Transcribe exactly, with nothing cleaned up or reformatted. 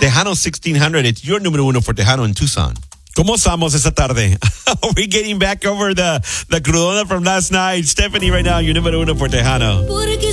Tejano sixteen hundred. It's your número uno for Tejano in Tucson. ¿Cómo estamos esta tarde? We're getting back over the, the crudona from last night. Stephanie, right now, your número uno for Tejano. Porque